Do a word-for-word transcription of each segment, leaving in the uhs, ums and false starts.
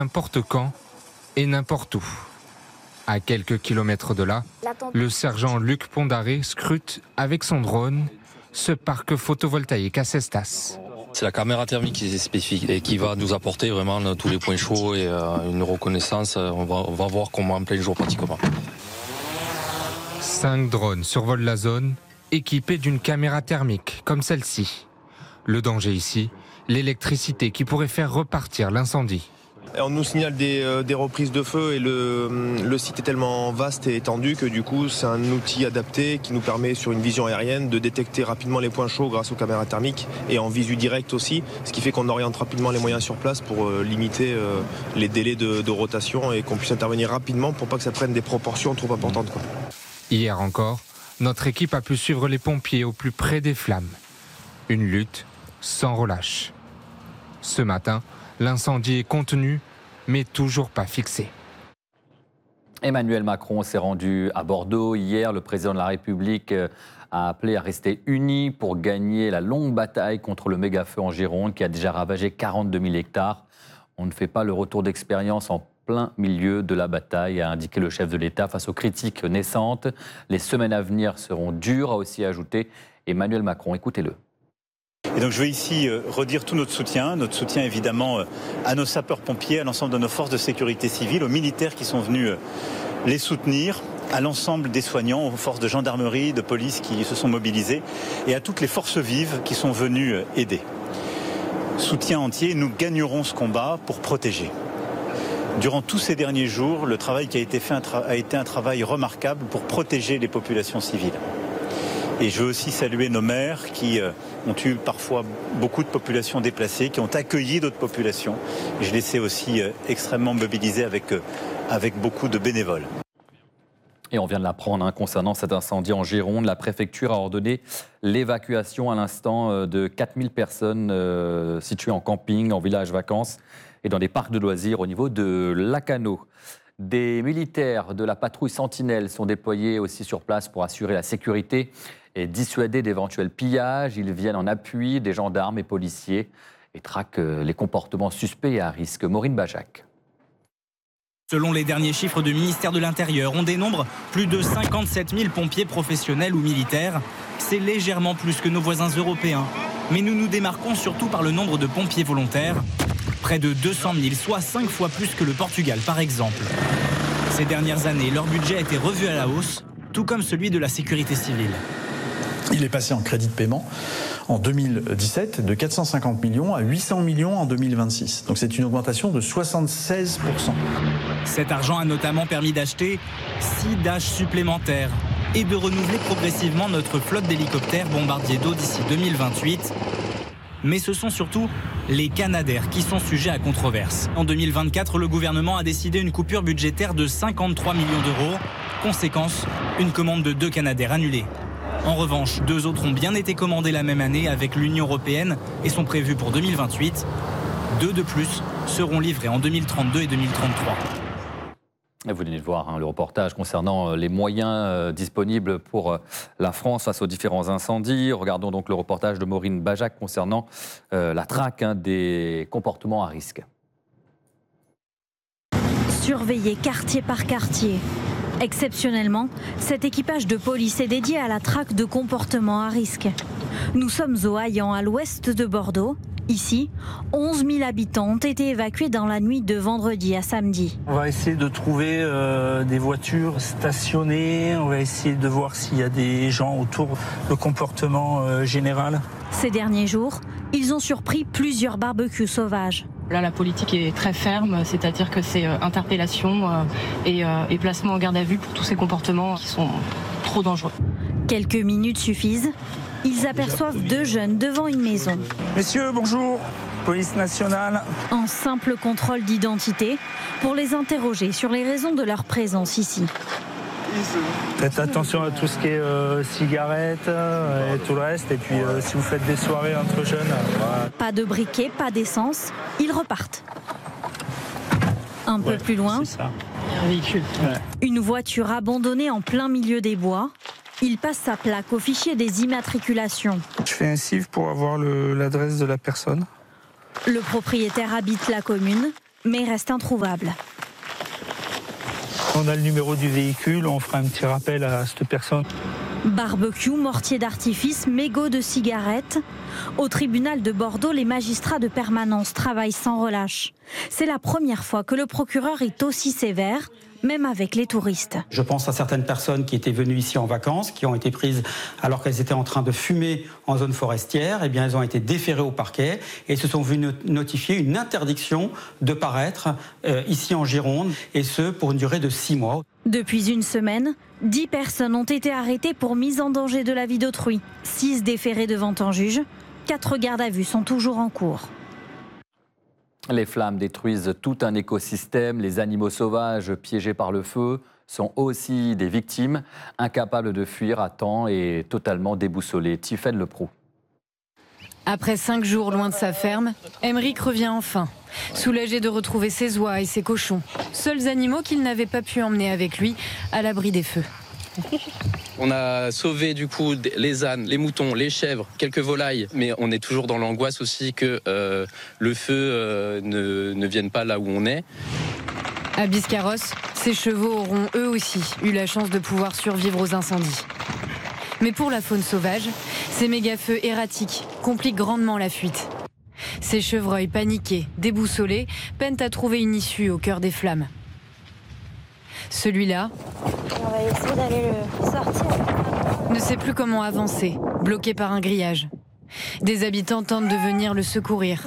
N'importe quand et n'importe où. À quelques kilomètres de là, le sergent Luc Pondaré scrute avec son drone ce parc photovoltaïque à Cestas. C'est la caméra thermique qui est spécifique et qui va nous apporter vraiment tous les points chauds et une reconnaissance. On va, on va voir comment en plein jour pratiquement. Cinq drones survolent la zone, équipés d'une caméra thermique comme celle-ci. Le danger ici, l'électricité qui pourrait faire repartir l'incendie. On nous signale des, euh, des reprises de feu et le, le site est tellement vaste et étendu que du coup c'est un outil adapté qui nous permet sur une vision aérienne de détecter rapidement les points chauds grâce aux caméras thermiques et en visu direct aussi, ce qui fait qu'on oriente rapidement les moyens sur place pour euh, limiter euh, les délais de, de rotation et qu'on puisse intervenir rapidement pour pas que ça prenne des proportions trop importantes, quoi. Hier encore, notre équipe a pu suivre les pompiers au plus près des flammes. Une lutte sans relâche. Ce matin, l'incendie est contenu, mais toujours pas fixé. Emmanuel Macron s'est rendu à Bordeaux hier. Le président de la République a appelé à rester unis pour gagner la longue bataille contre le méga-feu en Gironde qui a déjà ravagé quarante-deux mille hectares. On ne fait pas le retour d'expérience en plein milieu de la bataille, a indiqué le chef de l'État face aux critiques naissantes. Les semaines à venir seront dures, a aussi ajouté Emmanuel Macron. Écoutez-le. Et donc je veux ici redire tout notre soutien, notre soutien évidemment à nos sapeurs-pompiers, à l'ensemble de nos forces de sécurité civile, aux militaires qui sont venus les soutenir, à l'ensemble des soignants, aux forces de gendarmerie, de police qui se sont mobilisées et à toutes les forces vives qui sont venues aider. Soutien entier, nous gagnerons ce combat pour protéger. Durant tous ces derniers jours, le travail qui a été fait a été un travail remarquable pour protéger les populations civiles. Et je veux aussi saluer nos maires qui ont eu parfois beaucoup de populations déplacées, qui ont accueilli d'autres populations. Je les sais aussi extrêmement mobilisés avec, avec beaucoup de bénévoles. Et on vient de l'apprendre hein, concernant cet incendie en Gironde. La préfecture a ordonné l'évacuation à l'instant de quatre mille personnes euh, situées en camping, en village vacances et dans des parcs de loisirs au niveau de Lacanau. Des militaires de la patrouille Sentinelle sont déployés aussi sur place pour assurer la sécurité et dissuader d'éventuels pillages. Ils viennent en appui des gendarmes et policiers et traquent les comportements suspects et à risque. Maureen Bajac. Selon les derniers chiffres du ministère de l'Intérieur, on dénombre plus de cinquante-sept mille pompiers professionnels ou militaires. C'est légèrement plus que nos voisins européens. Mais nous nous démarquons surtout par le nombre de pompiers volontaires. Près de deux cent mille, soit cinq fois plus que le Portugal par exemple. Ces dernières années, leur budget a été revu à la hausse, tout comme celui de la sécurité civile. Il est passé en crédit de paiement en deux mille dix-sept de quatre cent cinquante millions à huit cents millions en deux mille vingt-six. Donc c'est une augmentation de soixante-seize pour cent. Cet argent a notamment permis d'acheter six Dash supplémentaires et de renouveler progressivement notre flotte d'hélicoptères bombardiers d'eau d'ici deux mille vingt-huit. Mais ce sont surtout les Canadair qui sont sujets à controverse. En deux mille vingt-quatre, le gouvernement a décidé une coupure budgétaire de cinquante-trois millions d'euros. Conséquence, une commande de deux Canadair annulée. En revanche, deux autres ont bien été commandés la même année avec l'Union européenne et sont prévus pour deux mille vingt-huit. Deux de plus seront livrés en deux mille trente-deux et deux mille trente-trois. Vous venez de voir hein, le reportage concernant les moyens euh, disponibles pour euh, la France face aux différents incendies. Regardons donc le reportage de Maureen Bajac concernant euh, la traque hein, des comportements à risque. Surveiller quartier par quartier. Exceptionnellement, cet équipage de police est dédié à la traque de comportements à risque. Nous sommes au Haillan, à l'ouest de Bordeaux. Ici, onze mille habitants ont été évacués dans la nuit de vendredi à samedi. On va essayer de trouver euh, des voitures stationnées, on va essayer de voir s'il y a des gens autour, le comportement euh, général. Ces derniers jours, ils ont surpris plusieurs barbecues sauvages. Là, la politique est très ferme, c'est-à-dire que c'est euh, interpellation euh, et, euh, et placement en garde à vue pour tous ces comportements qui sont trop dangereux. Quelques minutes suffisent. Ils aperçoivent deux jeunes devant une maison. Messieurs, bonjour, police nationale. En simple contrôle d'identité pour les interroger sur les raisons de leur présence ici. Faites attention à tout ce qui est euh, cigarettes euh, et tout le reste. Et puis euh, si vous faites des soirées entre jeunes. Voilà. Pas de briquet, pas d'essence. Ils repartent. Un ouais, peu plus loin, un véhicule. Ouais. Une voiture abandonnée en plein milieu des bois. Il passe sa plaque au fichier des immatriculations. Je fais un C I V pour avoir le, l'adresse de la personne. Le propriétaire habite la commune. mais reste introuvable. On a le numéro du véhicule, on fera un petit rappel à cette personne. Barbecue, mortier d'artifice, mégots de cigarettes. Au tribunal de Bordeaux, les magistrats de permanence travaillent sans relâche. C'est la première fois que le procureur est aussi sévère, même avec les touristes. Je pense à certaines personnes qui étaient venues ici en vacances, qui ont été prises alors qu'elles étaient en train de fumer en zone forestière. Eh bien, elles ont été déférées au parquet et se sont vues notifier une interdiction de paraître euh, ici en Gironde, et ce pour une durée de six mois. Depuis une semaine, dix personnes ont été arrêtées pour mise en danger de la vie d'autrui. Six déférées devant un juge. Quatre gardes à vue sont toujours en cours. Les flammes détruisent tout un écosystème. Les animaux sauvages piégés par le feu sont aussi des victimes, incapables de fuir à temps et totalement déboussolés. Tiffaine Leproux. Après cinq jours loin de sa ferme, Aymeric revient enfin, soulagé de retrouver ses oies et ses cochons, seuls animaux qu'il n'avait pas pu emmener avec lui à l'abri des feux. On a sauvé du coup les ânes, les moutons, les chèvres, quelques volailles, mais on est toujours dans l'angoisse aussi que euh, le feu euh, ne, ne vienne pas là où on est. À Biscarrosse, ces chevaux auront eux aussi eu la chance de pouvoir survivre aux incendies. Mais pour la faune sauvage, ces méga-feux erratiques compliquent grandement la fuite. Ces chevreuils paniqués, déboussolés, peinent à trouver une issue au cœur des flammes. Celui-là On va essayer d'aller le sortir. Ne sait plus comment avancer, bloqué par un grillage. Des habitants tentent de venir le secourir.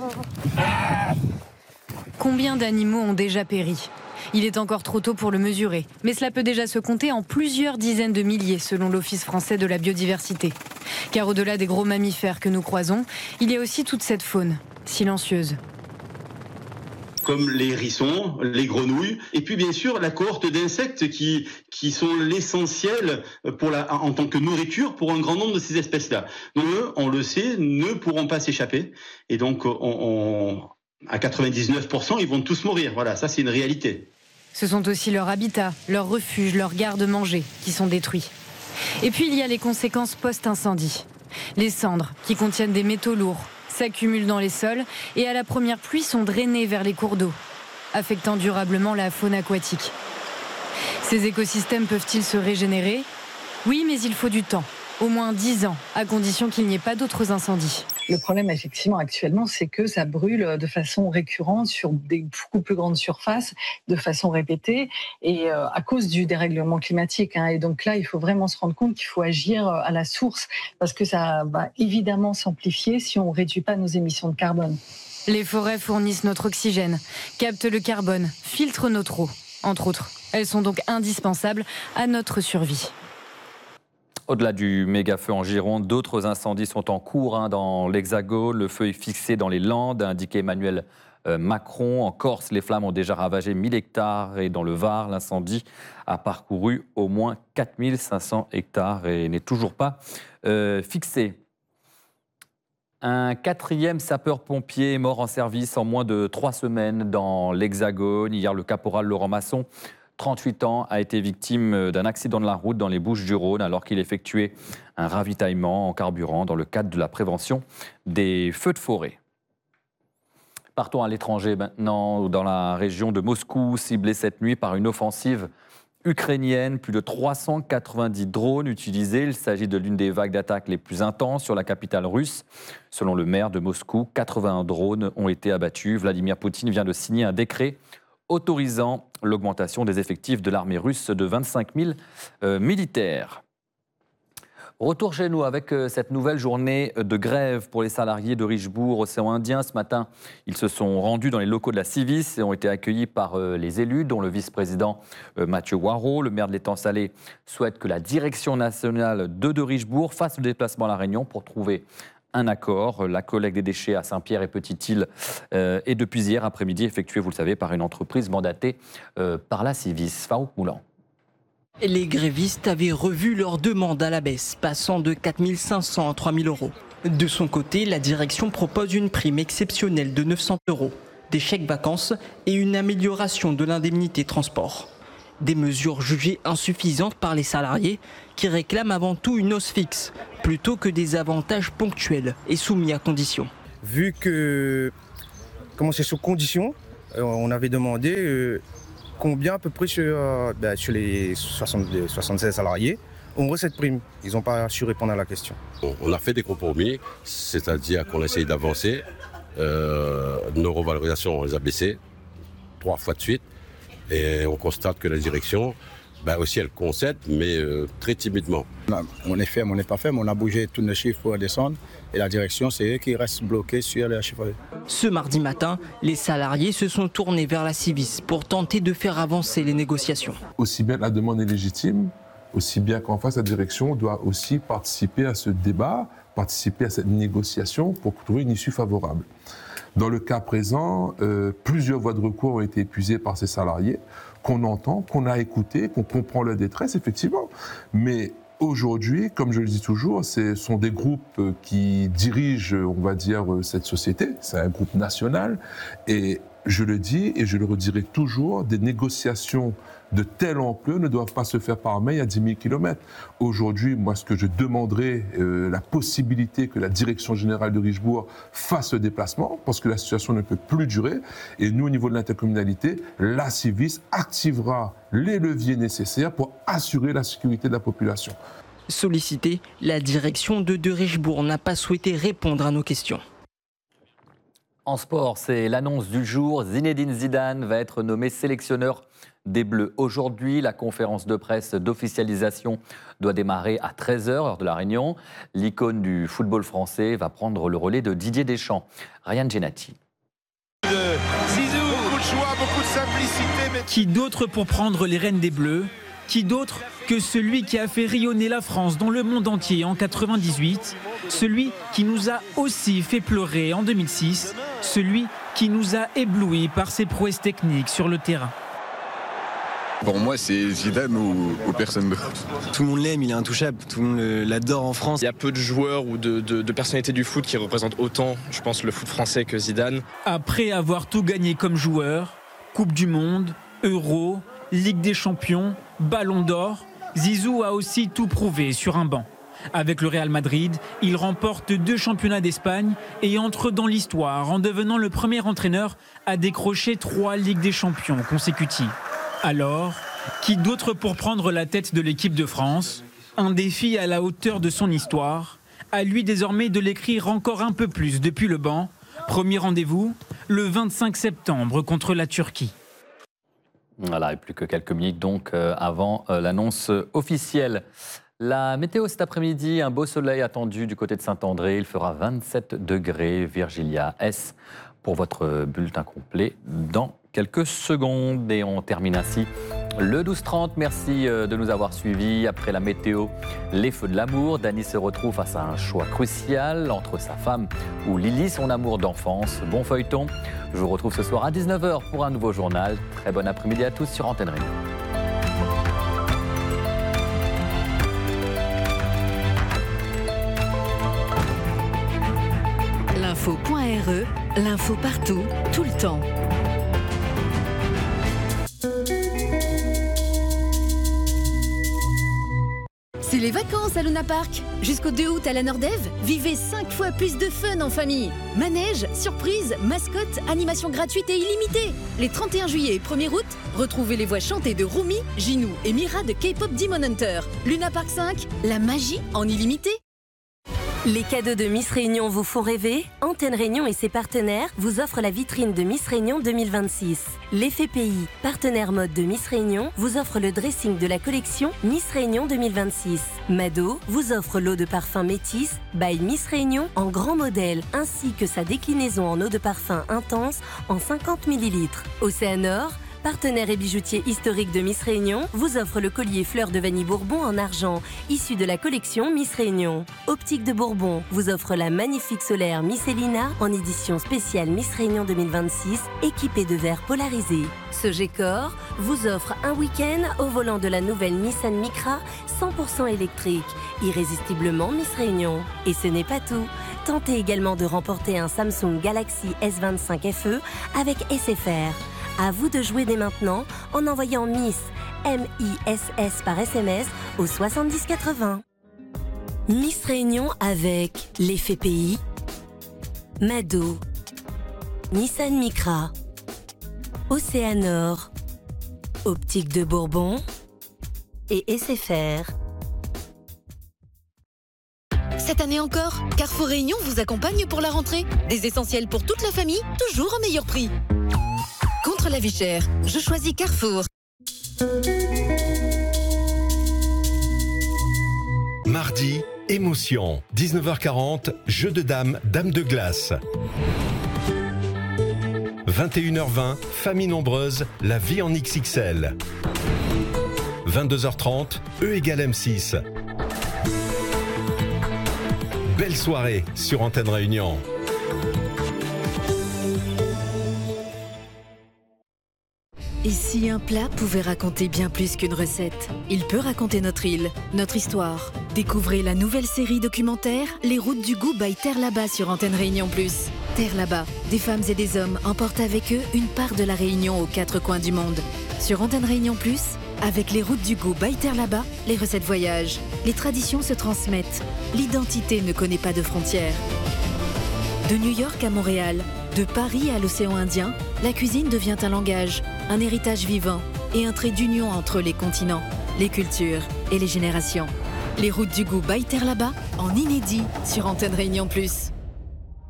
Combien d'animaux ont déjà péri ? Il est encore trop tôt pour le mesurer, mais cela peut déjà se compter en plusieurs dizaines de milliers selon l'Office français de la biodiversité. Car au-delà des gros mammifères que nous croisons, il y a aussi toute cette faune, silencieuse. Comme les hérissons, les grenouilles, et puis bien sûr la cohorte d'insectes qui, qui sont l'essentiel pour la, en tant que nourriture pour un grand nombre de ces espèces-là. Eux, on le sait, ne pourront pas s'échapper, et donc on, on, à quatre-vingt-dix-neuf pour cent, ils vont tous mourir. Voilà, ça c'est une réalité. Ce sont aussi leur habitat, leur refuge, leurs garde-manger qui sont détruits. Et puis il y a les conséquences post-incendie. Les cendres, qui contiennent des métaux lourds, s'accumulent dans les sols et à la première pluie sont drainées vers les cours d'eau, affectant durablement la faune aquatique. Ces écosystèmes peuvent-ils se régénérer ? Oui, mais il faut du temps, au moins dix ans, à condition qu'il n'y ait pas d'autres incendies. Le problème, effectivement, actuellement, c'est que ça brûle de façon récurrente sur des beaucoup plus grandes surfaces, de façon répétée, et euh, à cause du dérèglement climatique. Hein. Et donc là, il faut vraiment se rendre compte qu'il faut agir à la source, parce que ça va évidemment s'amplifier si on ne réduit pas nos émissions de carbone. Les forêts fournissent notre oxygène, captent le carbone, filtrent notre eau, entre autres. Elles sont donc indispensables à notre survie. Au-delà du méga-feu en Gironde, d'autres incendies sont en cours hein, dans l'Hexagone. Le feu est fixé dans les Landes, a indiqué Emmanuel euh, Macron. En Corse, les flammes ont déjà ravagé mille hectares et dans le Var, l'incendie a parcouru au moins quatre mille cinq cents hectares et n'est toujours pas euh, fixé. Un quatrième sapeur-pompier est mort en service en moins de trois semaines dans l'Hexagone. Hier, le caporal Laurent Masson, trente-huit ans, a été victime d'un accident de la route dans les Bouches-du-Rhône alors qu'il effectuait un ravitaillement en carburant dans le cadre de la prévention des feux de forêt. Partons à l'étranger maintenant, dans la région de Moscou, ciblée cette nuit par une offensive ukrainienne. Plus de trois cent quatre-vingt-dix drones utilisés. Il s'agit de l'une des vagues d'attaques les plus intenses sur la capitale russe. Selon le maire de Moscou, quatre-vingts drones ont été abattus. Vladimir Poutine vient de signer un décret autorisant l'augmentation des effectifs de l'armée russe de vingt-cinq mille euh, militaires. Retour chez nous avec euh, cette nouvelle journée de grève pour les salariés de Richebourg, océan Indien. Ce matin, ils se sont rendus dans les locaux de la Civis et ont été accueillis par euh, les élus, dont le vice-président euh, Mathieu Waraud. Le maire de l'Étang Salé souhaite que la direction nationale de, de Richebourg fasse le déplacement à La Réunion pour trouver un accord. La collecte des déchets à Saint-Pierre et Petite-Île euh, est depuis hier après-midi effectuée, vous le savez, par une entreprise mandatée euh, par la Civis. Farouk Moulan. Les grévistes avaient revu leur demande à la baisse, passant de quatre mille cinq cents à trois mille euros. De son côté, la direction propose une prime exceptionnelle de neuf cents euros, des chèques vacances et une amélioration de l'indemnité transport. Des mesures jugées insuffisantes par les salariés qui réclament avant tout une hausse fixe, plutôt que des avantages ponctuels et soumis à conditions. Vu que comment c'est sous condition, on avait demandé euh, combien à peu près sur, euh, ben, sur les soixante, soixante-seize salariés ont reçu cette prime. Ils n'ont pas su répondre à la question. On a fait des compromis, c'est-à-dire qu'on essaye d'avancer. Euh, nos revalorisations, on les a baissées trois fois de suite. Et on constate que la direction, ben aussi elle concède, mais euh, très timidement. On est ferme, on n'est pas ferme, on a bougé tous nos chiffres pour descendre. Et la direction, c'est eux qui restent bloqués sur les chiffres. Ce mardi matin, les salariés se sont tournés vers la Civis pour tenter de faire avancer les négociations. Aussi bien la demande est légitime, aussi bien qu'en face, la direction doit aussi participer à ce débat, participer à cette négociation pour trouver une issue favorable. Dans le cas présent, euh, plusieurs voies de recours ont été épuisées par ces salariés, qu'on entend, qu'on a écouté, qu'on comprend leur détresse, effectivement. Mais aujourd'hui, comme je le dis toujours, ce sont des groupes qui dirigent, on va dire, cette société. C'est un groupe national. Et je le dis et je le redirai toujours, des négociations de telle ampleur ne doivent pas se faire par mail à dix mille kilomètres. Aujourd'hui, moi, ce que je demanderais, euh, la possibilité que la direction générale de Richebourg fasse ce déplacement, parce que la situation ne peut plus durer. Et nous, au niveau de l'intercommunalité, la Civis activera les leviers nécessaires pour assurer la sécurité de la population. Sollicité, la direction de De Richebourg n'a pas souhaité répondre à nos questions. En sport, c'est l'annonce du jour. Zinedine Zidane va être nommé sélectionneur des Bleus. Aujourd'hui, la conférence de presse d'officialisation doit démarrer à treize heures, heure de la Réunion. L'icône du football français va prendre le relais de Didier Deschamps. Ryan Gennati. De Zizou, beaucoup de choix, beaucoup de simplicité. Mais... Qui d'autre pour prendre les rênes des Bleus? Qui d'autre que celui qui a fait rayonner la France dans le monde entier en quatre-vingt-dix-huit, celui qui nous a aussi fait pleurer en deux mille six, celui qui nous a éblouis par ses prouesses techniques sur le terrain. Pour moi, c'est Zidane ou, ou personne d'autre. Tout le monde l'aime, il est intouchable, tout le monde l'adore en France. Il y a peu de joueurs ou de, de, de personnalités du foot qui représentent autant, je pense, le foot français que Zidane. Après avoir tout gagné comme joueur, Coupe du Monde, Euro, Ligue des Champions, Ballon d'Or, Zizou a aussi tout prouvé sur un banc. Avec le Real Madrid, il remporte deux championnats d'Espagne et entre dans l'histoire en devenant le premier entraîneur à décrocher trois Ligues des Champions consécutives. Alors, qui d'autre pour prendre la tête de l'équipe de France? Un défi à la hauteur de son histoire. À lui désormais de l'écrire encore un peu plus depuis le banc. Premier rendez-vous, le vingt-cinq septembre contre la Turquie. Voilà, et plus que quelques minutes donc euh, avant euh, l'annonce officielle. La météo cet après-midi, un beau soleil attendu du côté de Saint-André. Il fera vingt-sept degrés. Virgilia S pour votre bulletin complet dans quelques secondes. Et on termine ainsi le douze trente. Merci de nous avoir suivis. Après la météo, les feux de l'amour. Dany se retrouve face à un choix crucial entre sa femme ou Lily, son amour d'enfance. Bon feuilleton. Je vous retrouve ce soir à dix-neuf heures pour un nouveau journal. Très bon après-midi à tous sur Antenne Réunion. L'info.re, l'info partout, tout le temps. C'est les vacances à Luna Park. Jusqu'au deux août à la Nordève, vivez cinq fois plus de fun en famille. Manège, surprise, mascotte, animation gratuite et illimitée. Les trente et un juillet et premier août, retrouvez les voix chantées de Rumi, Jinou et Mira de K-pop Demon Hunter. Luna Park cinq, la magie en illimité. Les cadeaux de Miss Réunion vous font rêver? Antenne Réunion et ses partenaires vous offrent la vitrine de Miss Réunion deux mille vingt-six. L'Effet P I, partenaire mode de Miss Réunion, vous offre le dressing de la collection Miss Réunion deux mille vingt-six. Mado vous offre l'eau de parfum Métis by Miss Réunion en grand modèle, ainsi que sa déclinaison en eau de parfum intense en cinquante millilitres. Océanor, partenaire et bijoutier historique de Miss Réunion, vous offre le collier fleur de vanille Bourbon en argent, issu de la collection Miss Réunion. Optique de Bourbon vous offre la magnifique solaire Miss Elina en édition spéciale Miss Réunion deux mille vingt-six, équipée de verres polarisés. Sogecor vous offre un week-end au volant de la nouvelle Nissan Micra cent pour cent électrique, irrésistiblement Miss Réunion. Et ce n'est pas tout. Tentez également de remporter un Samsung Galaxy S vingt-cinq F E avec S F R. À vous de jouer dès maintenant en envoyant Miss M I S S par S M S au soixante-dix quatre-vingts. Miss Réunion avec l'Effet P I, Mado, Nissan Micra, Océanor, Optique de Bourbon et S F R. Cette année encore, Carrefour Réunion vous accompagne pour la rentrée. Des essentiels pour toute la famille, toujours au meilleur prix. Contre la vie chère, je choisis Carrefour. Mardi, émotion. dix-neuf heures quarante, jeu de dames, dame de glace. vingt et une heures vingt, famille nombreuse, la vie en X X L. vingt-deux heures trente, E égale M six. Belle soirée sur Antenne Réunion. Et si un plat pouvait raconter bien plus qu'une recette? Il peut raconter notre île, notre histoire. Découvrez la nouvelle série documentaire Les Routes du Goût by Terre là-bas sur Antenne Réunion plus. Terre là-bas, des femmes et des hommes emportent avec eux une part de la Réunion aux quatre coins du monde. Sur Antenne Réunion plus, avec Les Routes du Goût by Terre là-bas, les recettes voyagent, les traditions se transmettent, l'identité ne connaît pas de frontières. De New York à Montréal, de Paris à l'océan Indien, la cuisine devient un langage, un héritage vivant et un trait d'union entre les continents, les cultures et les générations. Les Routes du Goût by Terre là-bas, en inédit sur Antenne Réunion plus.